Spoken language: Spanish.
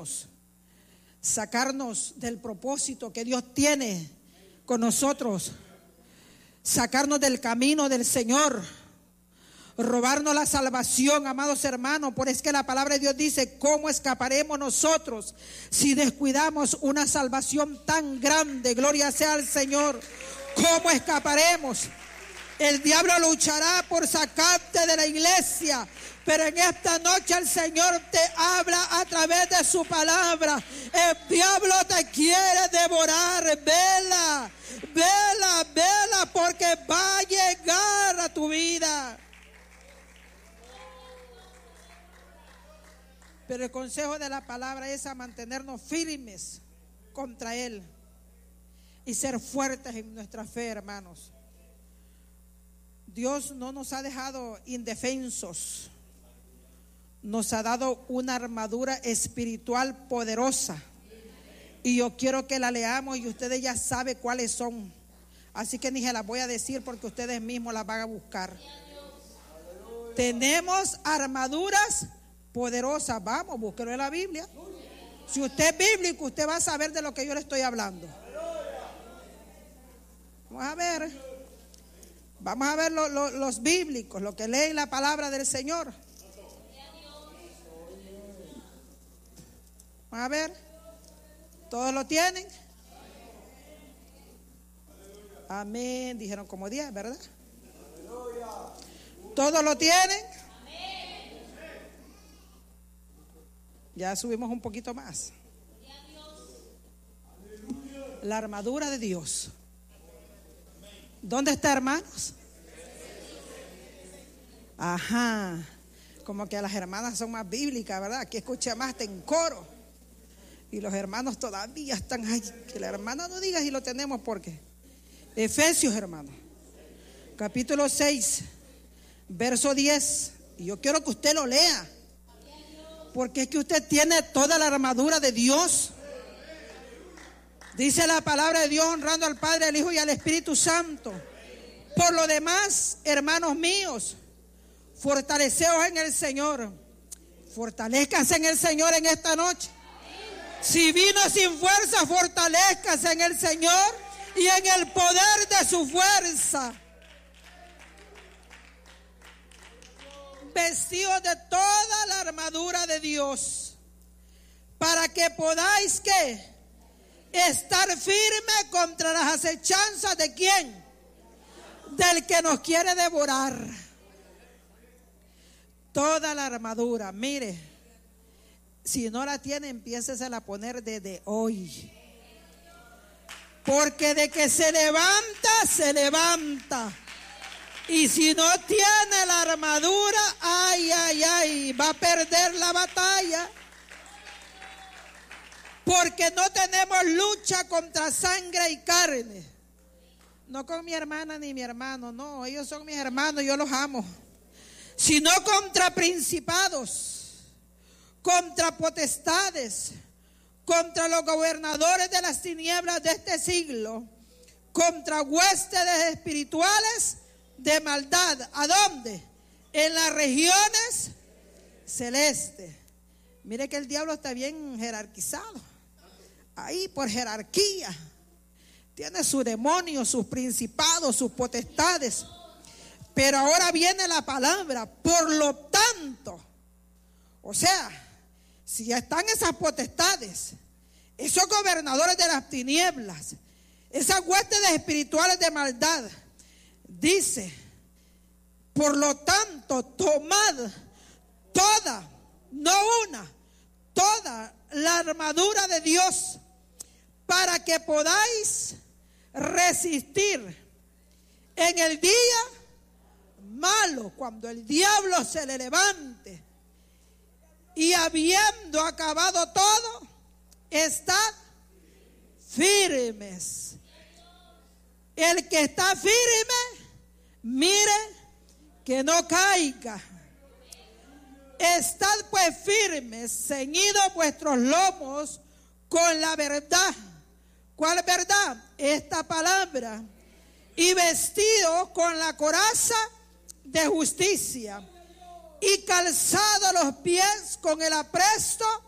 desviarnos, sacarnos del propósito que Dios tiene con nosotros, sacarnos del camino del Señor, robarnos la salvación, amados hermanos. Por es que la palabra de Dios dice: ¿cómo escaparemos nosotros si descuidamos una salvación tan grande? Gloria sea al Señor. ¿Cómo escaparemos? El diablo luchará por sacarte de la iglesia, pero en esta noche el Señor te habla a través de su palabra. El diablo te quiere devorar. Vela, vela, vela, porque va a llegar a tu vida. Pero el consejo de la palabra es a mantenernos firmes contra Él y ser fuertes en nuestra fe, hermanos. Dios no nos ha dejado indefensos. Nos ha dado una armadura espiritual poderosa. Y yo quiero que la leamos y ustedes ya saben cuáles son. Así que ni se las voy a decir porque ustedes mismos las van a buscar. Tenemos armaduras poderosas. Vamos, búsquelo en la Biblia. Si usted es bíblico, usted va a saber de lo que yo le estoy hablando. Vamos a ver. Vamos a ver los bíblicos, lo que leen la palabra del Señor. Vamos a ver. ¿Todos lo tienen? Amén. Dijeron como 10, ¿verdad? ¿Todos lo tienen? Ya subimos un poquito más. La armadura de Dios. ¿Dónde está, hermanos? Ajá. Como que las hermanas son más bíblicas, ¿verdad? Aquí escucha más en coro. Y los hermanos todavía están ahí. Que la hermana no diga si lo tenemos, porque Efesios, hermano, capítulo 6, verso 10. Y yo quiero que usted lo lea, porque es que usted tiene toda la armadura de Dios. Dice la palabra de Dios, honrando al Padre, al Hijo y al Espíritu Santo. Por lo demás, hermanos míos, fortaleceos en el Señor. Fortalezcase en el Señor en esta noche. Si vino sin fuerza, fortalezcase en el Señor y en el poder de su fuerza. Vestidos de toda la armadura de Dios, para que podáis, ¿qué? Estar firme contra las acechanzas ¿de quién? Del que nos quiere devorar. Toda la armadura, mire, si no la tiene, empiécesela a poner desde hoy. Porque de que se levanta, se levanta. Y si no tiene la armadura, ay, ay, ay, va a perder la batalla. Porque no tenemos lucha contra sangre y carne. No con mi hermana ni mi hermano, no, ellos son mis hermanos, yo los amo. Sino contra principados, contra potestades, contra los gobernadores de las tinieblas de este siglo, contra huestes espirituales de maldad. ¿A dónde? En las regiones celestes. Mire que el diablo está bien jerarquizado. Ahí por jerarquía. Tiene sus demonios, sus principados, sus potestades. Pero ahora viene la palabra. Por lo tanto, o sea, si ya están esas potestades, esos gobernadores de las tinieblas, esas huestes espirituales de maldad, dice, por lo tanto, tomad toda, no una, toda la armadura de Dios, para que podáis resistir en el día malo, cuando el diablo se le levante. Y habiendo acabado todo, estad firmes. El que está firme, mire que no caiga. Estad pues firmes, ceñidos vuestros lomos con la verdad. ¿Cuál verdad? Esta palabra. Y vestidos con la coraza de justicia. Y calzados los pies con el apresto